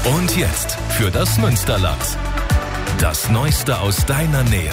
Und jetzt für das Münsterland. Das Neueste aus deiner Nähe.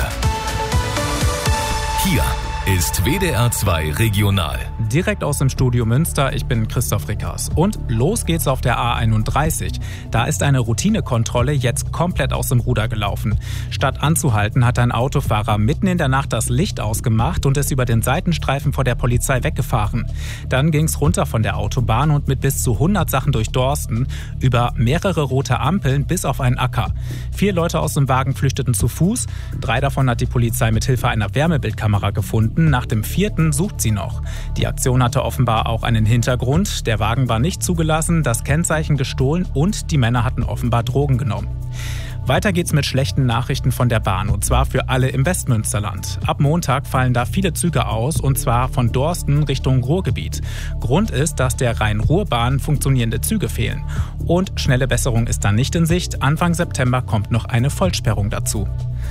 Hier ist WDR 2 Regional. Direkt aus dem Studio Münster, ich bin Christoph Rickers. Und los geht's auf der A31. Da ist eine Routinekontrolle jetzt komplett aus dem Ruder gelaufen. Statt anzuhalten, hat ein Autofahrer mitten in der Nacht das Licht ausgemacht und ist über den Seitenstreifen vor der Polizei weggefahren. Dann ging's runter von der Autobahn und mit bis zu 100 Sachen durch Dorsten, über mehrere rote Ampeln bis auf einen Acker. 4 Leute aus dem Wagen flüchteten zu Fuß. 3 davon hat die Polizei mit Hilfe einer Wärmebildkamera gefunden. Nach dem 4. sucht sie noch. Die Aktion hatte offenbar auch einen Hintergrund. Der Wagen war nicht zugelassen, das Kennzeichen gestohlen und die Männer hatten offenbar Drogen genommen. Weiter geht's mit schlechten Nachrichten von der Bahn, und zwar für alle im Westmünsterland. Ab Montag fallen da viele Züge aus, und zwar von Dorsten Richtung Ruhrgebiet. Grund ist, dass der Rhein-Ruhr-Bahn funktionierende Züge fehlen. Und schnelle Besserung ist dann nicht in Sicht. Anfang September kommt noch eine Vollsperrung dazu.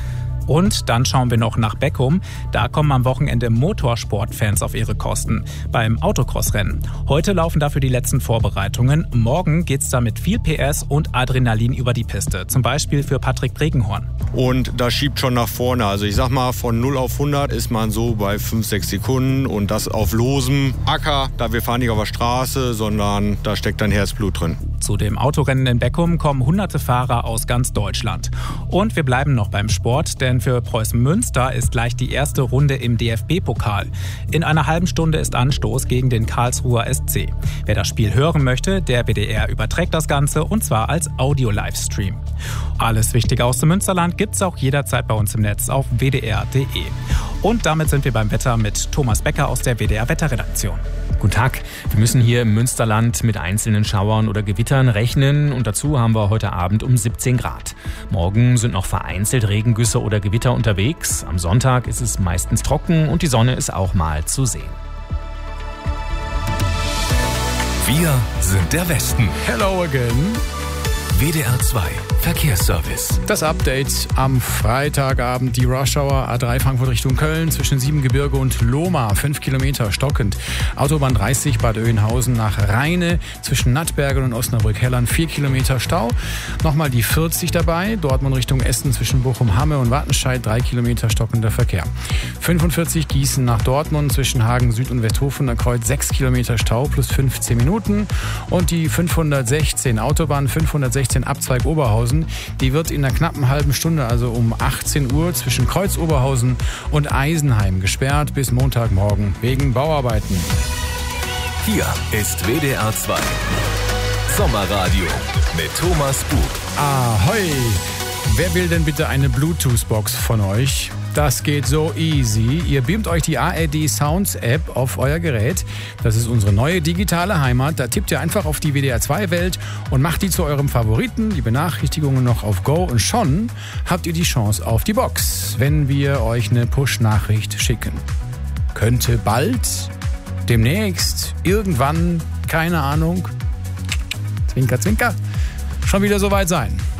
Und dann schauen wir noch nach Beckum. Da kommen am Wochenende Motorsportfans auf ihre Kosten beim Autocross-Rennen. Heute laufen dafür die letzten Vorbereitungen. Morgen geht's da mit viel PS und Adrenalin über die Piste. Zum Beispiel für Patrick Bregenhorn. Und das schiebt schon nach vorne. Also ich sag mal, von 0 auf 100 ist man so bei 5-6 Sekunden. Und das auf losem Acker. Da wir fahren nicht auf der Straße, sondern da steckt dann Herzblut drin. Zu dem Autorennen in Beckum kommen hunderte Fahrer aus ganz Deutschland. Und wir bleiben noch beim Sport, denn für Preußen Münster ist gleich die erste Runde im DFB-Pokal. In einer halben Stunde ist Anstoß gegen den Karlsruher SC. Wer das Spiel hören möchte, der WDR überträgt das Ganze, und zwar als Audio-Livestream. Alles Wichtige aus dem Münsterland gibt's auch jederzeit bei uns im Netz auf wdr.de. Und damit sind wir beim Wetter mit Thomas Becker aus der WDR-Wetterredaktion. Guten Tag. Wir müssen hier im Münsterland mit einzelnen Schauern oder Gewittern rechnen, und dazu haben wir heute Abend um 17 Grad. Morgen sind noch vereinzelt Regengüsse oder Gewitter unterwegs. Am Sonntag ist es meistens trocken und die Sonne ist auch mal zu sehen. Wir sind der Westen. Hello again. WDR 2 Verkehrsservice. Das Update am Freitagabend. Die Rush Hour A3 Frankfurt Richtung Köln zwischen Siebengebirge und Lohmar. 5 Kilometer stockend. Autobahn 30 Bad Oeynhausen nach Rheine zwischen Nattbergen und Osnabrück-Hellern. 4 Kilometer Stau. Nochmal die 40 dabei. Dortmund Richtung Essen zwischen Bochum-Hamme und Wattenscheid. 3 Kilometer stockender Verkehr. 45 Gießen nach Dortmund zwischen Hagen Süd und Westhofener Kreuz. 6 Kilometer Stau plus 15 Minuten. Und die 516 Autobahn 516 Abzweig Oberhausen. Die wird in einer knappen halben Stunde, also um 18 Uhr, zwischen Kreuz Oberhausen und Eisenheim gesperrt bis Montagmorgen wegen Bauarbeiten. Hier ist WDR 2 Sommerradio mit Thomas Bug. Ahoi! Wer will denn bitte eine Bluetooth-Box von euch? Das geht so easy. Ihr beamt euch die ARD Sounds App auf euer Gerät. Das ist unsere neue digitale Heimat. Da tippt ihr einfach auf die WDR 2 Welt und macht die zu eurem Favoriten. Die Benachrichtigungen noch auf Go und schon habt ihr die Chance auf die Box, wenn wir euch eine Push-Nachricht schicken. Könnte bald, demnächst, irgendwann, keine Ahnung, Zwinker, Zwinker, schon wieder soweit sein.